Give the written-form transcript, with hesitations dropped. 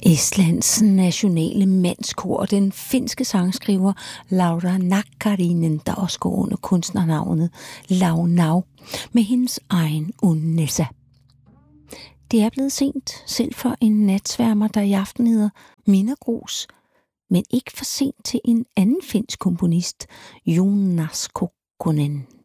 Estlands nationale mandskor, den finske sangskriver Laura Nakkarinen, der også går under kunstnernavnet Launau, med hendes egen Unnessa. Det er blevet sent, selv for en natsværmer, der i aften hedder Minna Grus, men ikke for sent til en anden finsk komponist, Joonas Kokkonen.